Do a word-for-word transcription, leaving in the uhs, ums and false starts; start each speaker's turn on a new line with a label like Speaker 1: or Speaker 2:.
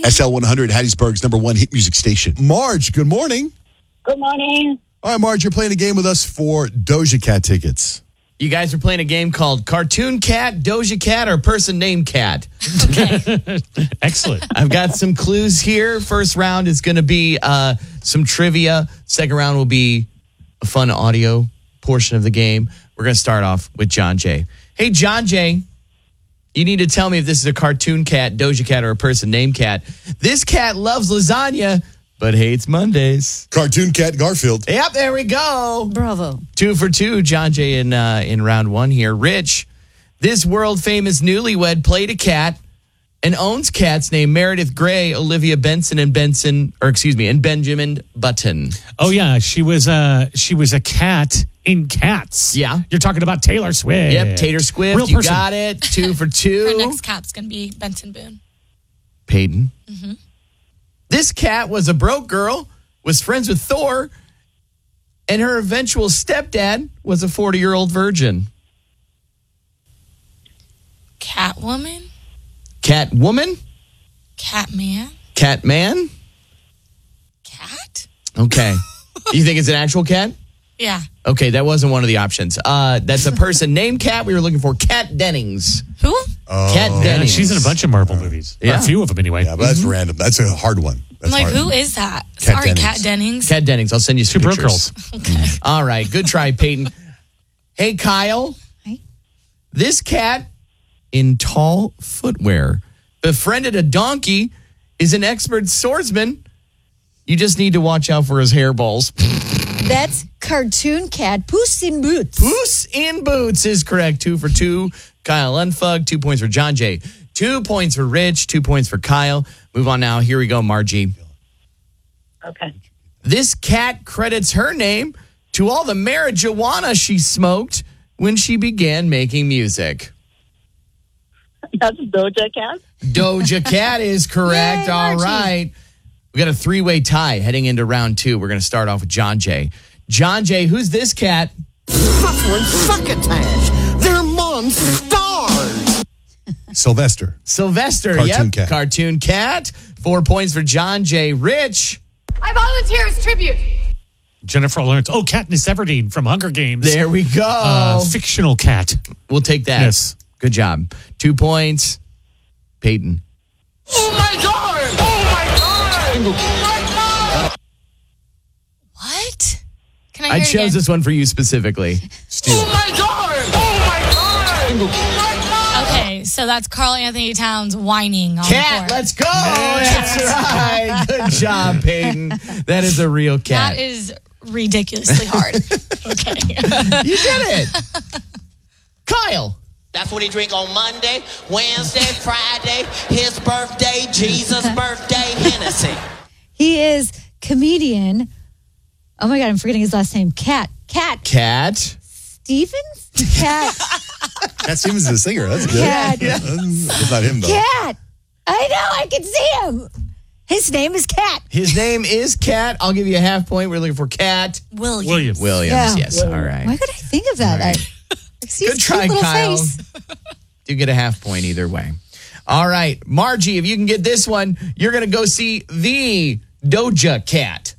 Speaker 1: S L one hundred, Hattiesburg's number one hit music station. Marge, good morning.
Speaker 2: Good morning.
Speaker 1: All right, Marge, you're playing a game with us for Doja Cat tickets.
Speaker 3: You guys are playing a game called Cartoon Cat, Doja Cat, or Person Named Cat.
Speaker 4: Okay. Excellent.
Speaker 3: I've got some clues here. First round is going to be uh, some trivia. Second round will be a fun audio portion of the game. We're going to start off with John Jay. Hey, John Jay, you need to tell me if this is a cartoon cat, Doja Cat, or a person named Cat. This cat loves lasagna, but hates Mondays.
Speaker 1: Cartoon Cat Garfield.
Speaker 3: Yep, there we go.
Speaker 5: Bravo.
Speaker 3: Two for two, John Jay in uh, in round one here. Rich, this world famous newlywed played a cat and owns cats named Meredith Grey, Olivia Benson, and Benson, or excuse me, and Benjamin Button.
Speaker 4: Oh yeah, she was uh she was a cat in Cats.
Speaker 3: Yeah,
Speaker 4: you're talking about Taylor Swift.
Speaker 3: Yep, Taylor Swift.
Speaker 4: Real
Speaker 3: you
Speaker 4: person.
Speaker 3: got it. Two for two.
Speaker 5: Her next cat's going to be Benson Boone.
Speaker 3: Peyton.
Speaker 5: Mm-hmm.
Speaker 3: This cat was a broke girl, was friends with Thor, and her eventual stepdad was a forty-year-old virgin.
Speaker 5: Catwoman?
Speaker 3: Catwoman?
Speaker 5: Catman?
Speaker 3: Catman?
Speaker 5: Cat?
Speaker 3: Okay. You think it's an actual cat?
Speaker 5: Yeah.
Speaker 3: Okay, that wasn't one of the options. Uh, that's a person named Cat. We were looking for Kat Dennings.
Speaker 5: Who?
Speaker 1: Oh.
Speaker 3: Kat
Speaker 4: Yeah,
Speaker 3: Dennings.
Speaker 4: she's in a bunch of Marvel movies.
Speaker 3: Yeah.
Speaker 4: Or a few of them anyway.
Speaker 1: Yeah, but that's random. That's a hard one. That's
Speaker 5: I'm like,
Speaker 1: hard.
Speaker 5: who is that?
Speaker 1: Kat
Speaker 5: Sorry,
Speaker 1: Dennings.
Speaker 5: Kat Dennings.
Speaker 3: Kat Dennings. I'll send you some
Speaker 4: Two broke
Speaker 3: pictures.
Speaker 4: girls.
Speaker 5: Okay.
Speaker 3: All right, good try, Peyton. Hey, Kyle.
Speaker 5: Hi.
Speaker 3: This cat in tall footwear befriended a donkey, is an expert swordsman. You just need to watch out for his hairballs.
Speaker 6: That's Cartoon Cat, Puss in Boots.
Speaker 3: Puss in Boots is correct. Two for two. Kyle Unfug. Two points for John Jay. Two points for Rich. Two points for Kyle. Move on now. Here we go, Margie.
Speaker 2: Okay.
Speaker 3: This cat credits her name to all the marijuana she smoked when she began making music.
Speaker 2: That's Doja Cat.
Speaker 3: Doja Cat is correct.
Speaker 6: Yay,
Speaker 3: All
Speaker 6: Margie.
Speaker 3: right. We got a three-way tie heading into round two. We're going to start off with John Jay. John Jay, who's this cat?
Speaker 7: Succotash. They're monsters.
Speaker 1: Sylvester.
Speaker 3: Sylvester.
Speaker 1: Cartoon
Speaker 3: yep.
Speaker 1: cat.
Speaker 3: Cartoon cat. Four points for John Jay. Rich.
Speaker 8: I volunteer as tribute.
Speaker 4: Jennifer Lawrence. Oh, Katniss Everdeen from Hunger Games.
Speaker 3: There we go.
Speaker 4: Uh, fictional cat.
Speaker 3: We'll take that.
Speaker 4: Yes.
Speaker 3: Good job. Two points. Peyton.
Speaker 8: Oh my god! Oh my god! Oh my god!
Speaker 5: What? Can I
Speaker 3: I
Speaker 5: hear it
Speaker 3: chose
Speaker 5: again?
Speaker 3: this one for you specifically.
Speaker 8: Oh my god! Oh my god! Oh my god!
Speaker 5: Okay, so that's Carl Anthony Towns whining on
Speaker 3: Cat,
Speaker 5: the court.
Speaker 3: let's go. That's right. Good job, Peyton. That is a real cat.
Speaker 5: That is ridiculously hard. Okay.
Speaker 3: You did it. Kyle.
Speaker 7: That's what he drink on Monday, Wednesday, Friday, his birthday, Jesus' birthday, Hennessy.
Speaker 6: He is comedian. Oh my God, I'm forgetting his last name. Cat. Cat.
Speaker 3: Cat.
Speaker 6: Stevens? Cat.
Speaker 1: Cat Stevens is a singer. That's good.
Speaker 6: Cat.
Speaker 1: That's not him, though.
Speaker 6: Cat. I know, I can see him. His name is Cat.
Speaker 3: His name is Cat. I'll give you a half point. We're looking for Cat
Speaker 5: William.
Speaker 4: Williams.
Speaker 3: Williams.
Speaker 6: Yeah.
Speaker 3: Yes. All right.
Speaker 6: Why could I think of that? I, I see
Speaker 3: Good
Speaker 6: his
Speaker 3: try,
Speaker 6: cute little
Speaker 3: Kyle.
Speaker 6: face.
Speaker 3: You get a half point either way. All right. Margie, if you can get this one, you're going to go see the Doja Cat.